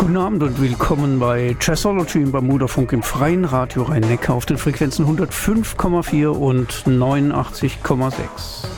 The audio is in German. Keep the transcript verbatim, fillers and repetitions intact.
Guten Abend und willkommen bei Jazzology im Bermuda-Funk im freien Radio Rhein-Neckar auf den Frequenzen hundertfünf Komma vier und neunundachtzig Komma sechs.